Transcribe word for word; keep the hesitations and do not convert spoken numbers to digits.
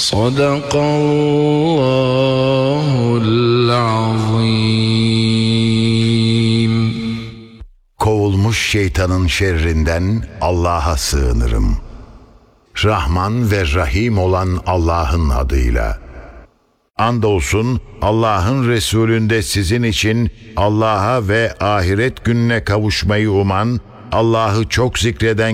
Sadakallahul azim. Kovulmuş şeytanın şerrinden Allah'a sığınırım. Rahman ve Rahim olan Allah'ın adıyla. Andolsun Allah'ın Resulünde sizin için Allah'a ve ahiret gününe kavuşmayı uman, Allah'ı çok zikreden